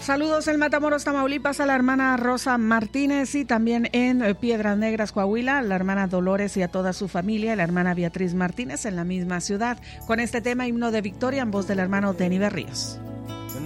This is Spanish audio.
Saludos en Matamoros, Tamaulipas, a la hermana Rosa Martínez, y también en Piedras Negras, Coahuila, la hermana Dolores y a toda su familia, la hermana Beatriz Martínez en la misma ciudad. Con este tema, Himno de Victoria, en voz del hermano Denny Berríos.